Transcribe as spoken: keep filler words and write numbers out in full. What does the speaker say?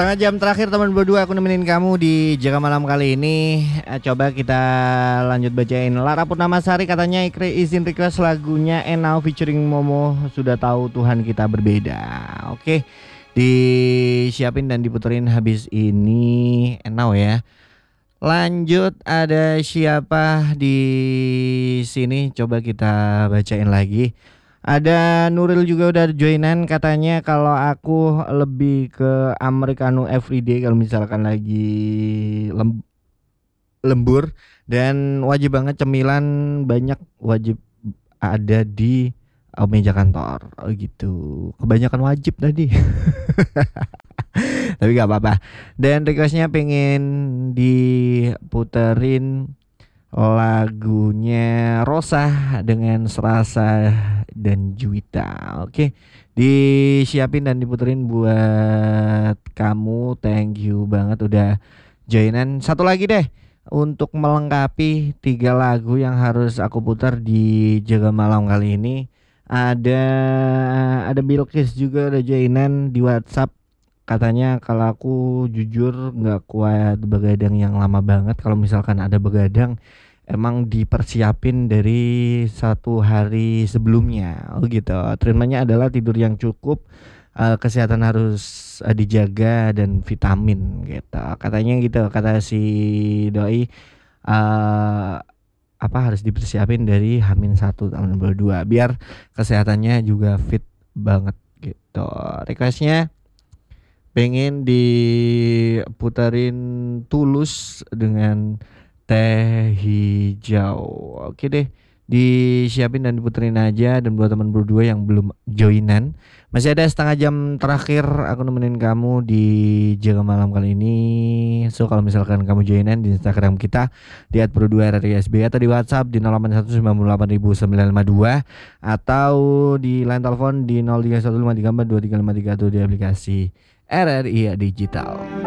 Setengah jam terakhir teman berdua aku nemenin kamu di Jaga Malam kali ini. Eh, Coba kita lanjut bacain. Lara Purnamasari katanya ikri- izin request lagunya Enau featuring Momo. Sudah tahu Tuhan kita berbeda. Oke, disiapin dan diputerin habis ini Enau ya. Lanjut, ada siapa di sini? Coba kita bacain lagi. Ada Nuril juga udah joinan, katanya kalau aku lebih ke americano everyday kalau misalkan lagi lem- lembur, dan wajib banget cemilan banyak wajib ada di uh, meja kantor. Oh gitu. Kebanyakan wajib tadi. Tapi gak apa-apa. Dan requestnya pengen diputerin lagunya Rosa dengan Serasa dan Juwita. Oke, disiapin dan diputerin buat kamu. Thank you banget udah joinan. Satu lagi deh untuk melengkapi tiga lagu yang harus aku putar di Jaga Malam kali ini. Ada ada Bilkis juga udah joinan di WhatsApp. Katanya kalau aku jujur nggak kuat begadang yang lama banget. Kalau misalkan ada begadang emang dipersiapin dari satu hari sebelumnya. Oh gitu. Treatmentnya adalah tidur yang cukup, eh, kesehatan harus eh, dijaga, dan vitamin gitu. Katanya gitu kata si doi. eh apa harus dipersiapin dari Hamin satu tahun berdua biar kesehatannya juga fit banget gitu. Requestnya pengen diputerin Tulus dengan Teh Hijau. Oke deh, disiapin dan diputerin aja. Dan buat teman berdua yang belum joinan, masih ada setengah jam terakhir aku nemenin kamu di Jaga Malam kali ini. So kalau misalkan kamu joinan di Instagram kita di at berdua r r i s b atau di WhatsApp di nol delapan satu sembilan delapan sembilan lima dua, atau di line telepon di nol tiga satu lima tiga empat dua tiga lima tiga atau di aplikasi R R I Digital.